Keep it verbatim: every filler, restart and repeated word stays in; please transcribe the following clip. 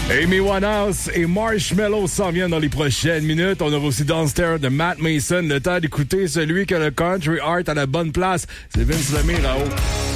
Amy Winehouse et Marshmello s'en viennent dans les prochaines minutes. On aura aussi Downstairs de Matt Mason. Le temps d'écouter celui qui a le country art à la bonne place. C'est Vince Lemire à haut.